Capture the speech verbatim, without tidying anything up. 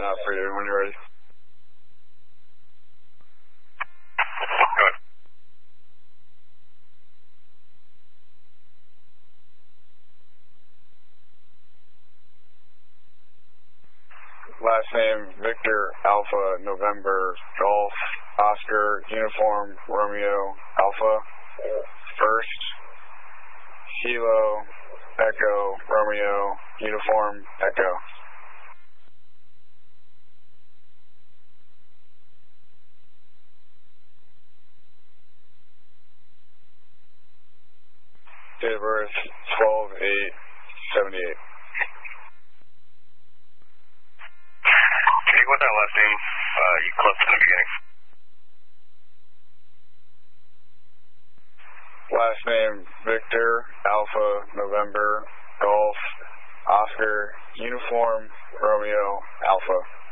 out for you when you're ready. Good. Last name, Victor, Alpha, November, Golf, Oscar, Uniform, Romeo, Alpha. First, Kilo, Echo, Romeo, Uniform, Echo. Date of birth, twelve eight seventy-eight. Can you go with that last name? Uh, you closed in the beginning. Last name, Victor, Alpha, November, Golf, Oscar, Uniform, Romeo, Alpha.